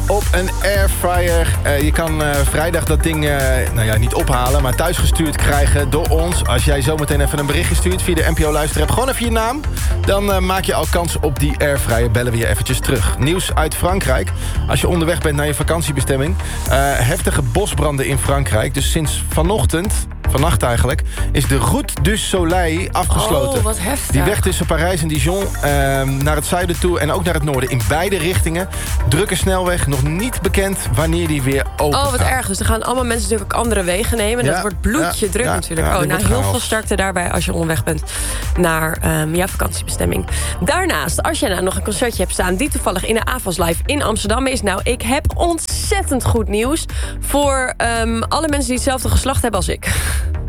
op een airfryer. Je kan vrijdag dat ding niet ophalen, maar thuisgestuurd krijgen door ons. Als jij zometeen even een berichtje stuurt via de NPO Luisterapp, gewoon even je naam, dan maak je al kans op die airfryer. Bellen we je eventjes terug. Nieuws uit Frankrijk. Als je onderweg bent naar je vakantiebestemming. Heftige bosbranden in Frankrijk. Dus sinds vannacht eigenlijk, is de Route du Soleil afgesloten. Oh, wat heftig. Die weg tussen Parijs en Dijon naar het zuiden toe en ook naar het noorden. In beide richtingen. Drukke snelweg, nog niet bekend wanneer die weer open gaat. Oh, wat erg. Dus er gaan allemaal mensen natuurlijk ook andere wegen nemen. En dat wordt bloedje druk natuurlijk. Heel veel sterkte daarbij als je onderweg bent naar jouw vakantiebestemming. Daarnaast, als je nou nog een concertje hebt staan die toevallig in de AVAS Live in Amsterdam is. Nou, ik heb ontzettend goed nieuws voor alle mensen die hetzelfde geslacht hebben als ik.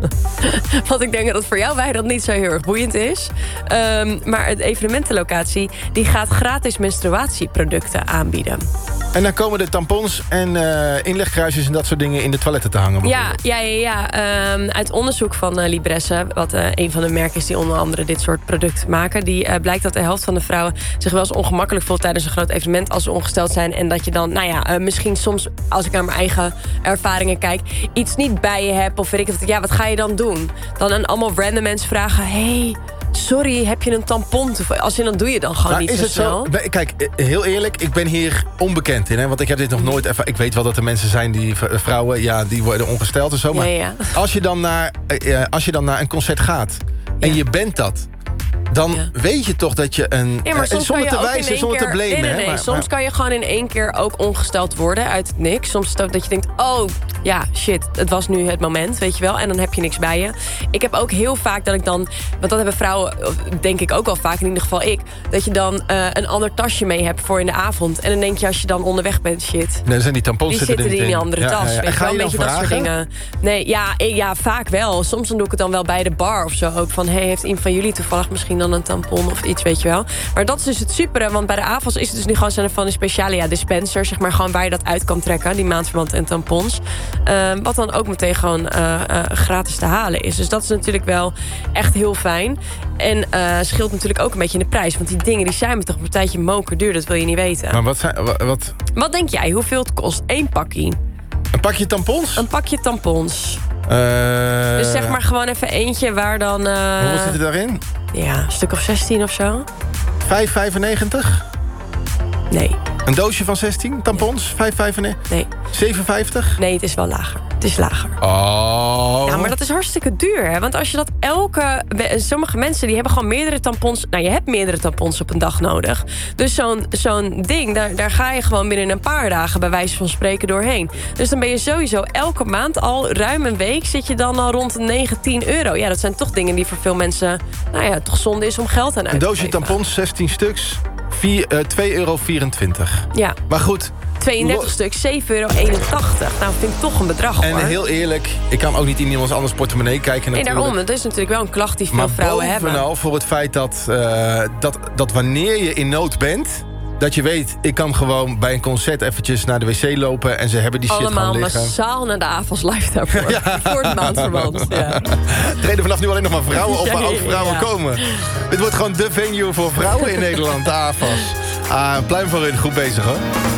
Want ik denk dat het voor jou dat niet zo heel erg boeiend is. Maar het evenementenlocatie die gaat gratis menstruatieproducten aanbieden. En dan komen de tampons en inlegkruisjes en dat soort dingen in de toiletten te hangen. Ja. Uit onderzoek van Libresse, wat een van de merken is die onder andere dit soort producten maken, die blijkt dat de helft van de vrouwen zich wel eens ongemakkelijk voelt tijdens een groot evenement als ze ongesteld zijn. En dat je dan, misschien soms, als ik naar mijn eigen ervaringen kijk, iets niet bij je hebt of weet ik het. Ja, wat ga je dan doen? Dan aan allemaal random mensen vragen, hey, sorry, heb je een tampon? Dan doe je dan gewoon niet zo snel. Kijk, heel eerlijk, ik ben hier onbekend in. Hè, want ik heb dit nog nooit ervaren. Ik weet wel dat er mensen zijn die vrouwen, die worden ongesteld en zo. Maar als je dan naar een concert gaat en je bent dat, dan weet je toch dat je een... zonder te wijzen, zonder te blamen. Nee. Soms kan je gewoon in één keer ook ongesteld worden uit het niks. Soms is het ook dat je denkt, oh, ja, shit, het was nu het moment, weet je wel. En dan heb je niks bij je. Ik heb ook heel vaak dat ik dan... Want dat hebben vrouwen, denk ik ook wel vaak, in ieder geval ik, dat je dan een ander tasje mee hebt voor in de avond. En dan denk je, als je dan onderweg bent, shit, dan zijn die tampons zitten in die andere tas. Ja. Weet je wel, een beetje dat soort dingen. Nee, ja, vaak wel. Soms dan doe ik het dan wel bij de bar of zo. Ook van, hey, heeft een van jullie toevallig misschien dan een tampon of iets, weet je wel. Maar dat is dus het supere, want bij de AVAS is het dus nu gewoon zo'n van een speciale dispenser, zeg maar, gewoon waar je dat uit kan trekken, die maandverband en tampons. Wat dan ook meteen gewoon gratis te halen is. Dus dat is natuurlijk wel echt heel fijn. En scheelt natuurlijk ook een beetje in de prijs. Want die dingen die zijn me toch een tijdje mokerduur. Dat wil je niet weten. Maar wat denk jij? Hoeveel het kost? 1 pakje. Een pakje tampons? Een pakje tampons. Dus zeg maar gewoon even eentje waar dan... Hoeveel zit er daarin? Ja, een stuk of 16 of zo. 5,95? Nee. Een doosje van 16 tampons? 5,95? Nee. 7,50? Nee, het is wel lager. Het is lager. Oh. Ja, maar dat is hartstikke duur, hè? Want als je dat sommige mensen die hebben gewoon meerdere tampons. Nou, je hebt meerdere tampons op een dag nodig. Dus zo'n ding, daar ga je gewoon binnen een paar dagen bij wijze van spreken doorheen. Dus dan ben je sowieso elke maand al ruim een week zit je dan al rond de €19. Ja, dat zijn toch dingen die voor veel mensen, toch zonde is om geld aan uit te geven. Een doosje tampons, 16 stuks, €2,24. Ja. Maar goed, 32 stuk, €7,81. Nou, vind ik toch een bedrag, en hoor. heel eerlijk, ik kan ook niet in iemands anders portemonnee kijken. Nee, daarom. Het is natuurlijk wel een klacht die veel vrouwen hebben. Maar bovenal voor het feit dat wanneer je in nood bent, dat je weet, ik kan gewoon bij een concert eventjes naar de wc lopen en ze hebben die shit gewoon liggen. Allemaal massaal naar de AVAS Live daarvoor. Ja. Voor het maandverband. Ja. Treden vanaf nu alleen nog maar vrouwen op waar ook vrouwen komen. Dit wordt gewoon de venue voor vrouwen in Nederland, de AVAS. Pluim voor hun, goed bezig hoor.